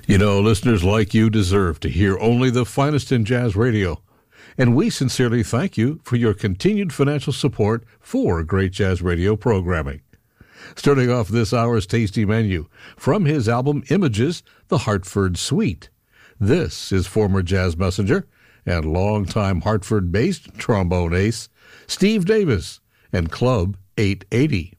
You know, listeners like you deserve to hear only the finest in jazz radio. And we sincerely thank you for your continued financial support for great jazz radio programming. Starting off this hour's tasty menu, from his album Images, The Hartford Suite. This is former jazz messenger and longtime Hartford-based trombone ace, Steve Davis, and Club 880.